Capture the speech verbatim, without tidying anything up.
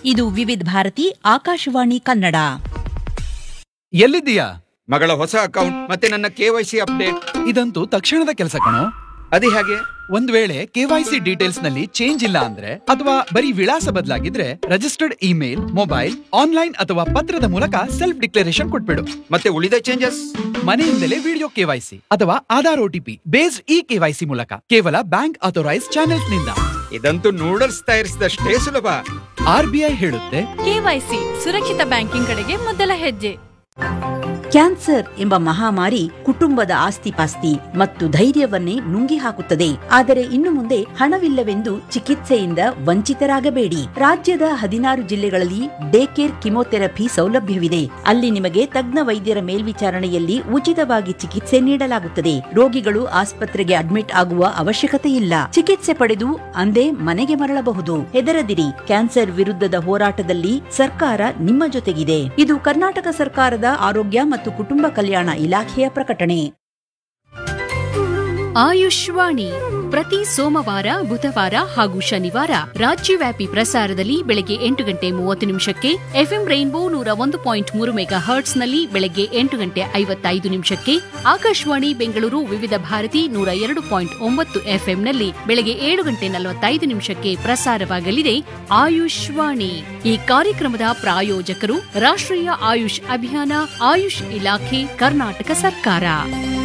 ಇದು ವಿವಿಧ ಭಾರತಿ ಆಕಾಶವಾಣಿ ಕನ್ನಡ. ಎಲ್ಲಿದ್ದೀಯಾ? ಮಗಳ ಹೊಸ ಅಕೌಂಟ್ ಮತ್ತೆ ನನ್ನ ಕೆವೈಸಿ ಅಪ್ಡೇಟ್. ಇದಂತೂ ತಕ್ಷಣದ ಕೆಲಸ ಕಣೋ. ಅದೇ ಹಾಗೆ ಒಂದ್ ವೇಳೆ ಕೆವೈಸಿ ಡೀಟೇಲ್ಸ್ ನಲ್ಲಿ ಚೇಂಜ್ ಇಲ್ಲ ಅಂದ್ರೆ ಅಥವಾ ಬರೀ ವಿಳಾಸ ಬದಲಾಗಿದ್ರೆ ರಿಜಿಸ್ಟರ್ಡ್ ಇಮೇಲ್, ಮೊಬೈಲ್, ಆನ್ಲೈನ್ ಅಥವಾ ಪತ್ರದ ಮೂಲಕ ಸೆಲ್ಫ್ ಡಿಕ್ಲರೇಷನ್ ಕೊಟ್ಬಿಡು. ಮತ್ತೆ ಉಳಿದ ಚೇಂಜಸ್ ಮನೆಯಿಂದಲೇ ವಿಡಿಯೋ ಕೆವೈಸಿ ಅಥವಾ Aadhaar OTP based E KYC ಮೂಲಕ ಕೇವಲ ಬ್ಯಾಂಕ್ ಅಥರೈಸ್ ಚಾನೆಲ್ಸ್ ನಿಂದ. ಇದಂತೂ ನೂಡಲ್ಸ್ ತಯಾರಿಸಿದಷ್ಟೇ ಸುಲಭ. ಆರ್ ಬಿ ಐ ಹೇಳುತ್ತೆ, ಕೆವೈಸಿ ಸುರಕ್ಷಿತ ಬ್ಯಾಂಕಿಂಗ್ ಕಡೆಗೆ ಮೊದಲ ಹೆಜ್ಜೆ. ಕ್ಯಾನ್ಸರ್ ಎಂಬ ಮಹಾಮಾರಿ ಕುಟುಂಬದ ಆಸ್ತಿಪಾಸ್ತಿ ಮತ್ತು ಧೈರ್ಯವನ್ನೇ ನುಂಗಿ ಹಾಕುತ್ತದೆ. ಆದರೆ ಇನ್ನು ಮುಂದೆ ಹಣವಿಲ್ಲವೆಂದು ಚಿಕಿತ್ಸೆಯಿಂದ ವಂಚಿತರಾಗಬೇಡಿ. ರಾಜ್ಯದ ಹದಿನಾರು ಜಿಲ್ಲೆಗಳಲ್ಲಿ ಡೇ ಕೇರ್ ಕಿಮೋಥೆರಪಿ ಸೌಲಭ್ಯವಿದೆ. ಅಲ್ಲಿ ನಿಮಗೆ ತಜ್ಞ ವೈದ್ಯರ ಮೇಲ್ವಿಚಾರಣೆಯಲ್ಲಿ ಉಚಿತವಾಗಿ ಚಿಕಿತ್ಸೆ ನೀಡಲಾಗುತ್ತದೆ. ರೋಗಿಗಳು ಆಸ್ಪತ್ರೆಗೆ ಅಡ್ಮಿಟ್ ಆಗುವ ಅವಶ್ಯಕತೆ ಇಲ್ಲ. ಚಿಕಿತ್ಸೆ ಪಡೆದು ಅಂದೇ ಮನೆಗೆ ಮರಳಬಹುದು. ಹೆದರದಿರಿ, ಕ್ಯಾನ್ಸರ್ ವಿರುದ್ಧದ ಹೋರಾಟದಲ್ಲಿ ಸರ್ಕಾರ ನಿಮ್ಮ ಜೊತೆಗಿದೆ. ಇದು ಕರ್ನಾಟಕ ಸರ್ಕಾರದ ಆರೋಗ್ಯ ಮತ್ತು ಕುಟುಂಬ ಕಲ್ಯಾಣ ಇಲಾಖೆಯ ಪ್ರಕಟಣೆ. ಆಯುಷ್ವಾಣಿ ಪ್ರತಿ ಸೋಮವಾರ, ಬುಧವಾರ ಹಾಗೂ ಶನಿವಾರ ರಾಜ್ಯವ್ಯಾಪಿ ಪ್ರಸಾರದಲ್ಲಿ ಬೆಳಗ್ಗೆ ಎಂಟು ಗಂಟೆ ಮೂವತ್ತು ನಿಮಿಷಕ್ಕೆ, ಎಫ್ಎಂ ರೈನ್ಬೋ ನೂರ ಒಂದು ಪಾಯಿಂಟ್ ಮೂರು ಮೆಗಾ ಹರ್ಟ್ಸ್ನಲ್ಲಿ ಬೆಳಗ್ಗೆ ಎಂಟು ಗಂಟೆ ಐವತ್ತೈದು ನಿಮಿಷಕ್ಕೆ, ಆಕಾಶವಾಣಿ ಬೆಂಗಳೂರು ವಿವಿಧ ಭಾರತಿ ನೂರ ಎರಡು ಪಾಯಿಂಟ್ ಒಂಬತ್ತು ಎಫ್ಎಂನಲ್ಲಿ ಬೆಳಗ್ಗೆ ಏಳು ಗಂಟೆ ನಲವತ್ತೈದು ನಿಮಿಷಕ್ಕೆ ಪ್ರಸಾರವಾಗಲಿದೆ ಆಯುಷ್ವಾಣಿ. ಈ ಕಾರ್ಯಕ್ರಮದ ಪ್ರಾಯೋಜಕರು ರಾಷ್ಟ್ರೀಯ ಆಯುಷ್ ಅಭಿಯಾನ, ಆಯುಷ್ ಇಲಾಖೆ, ಕರ್ನಾಟಕ ಸರ್ಕಾರ.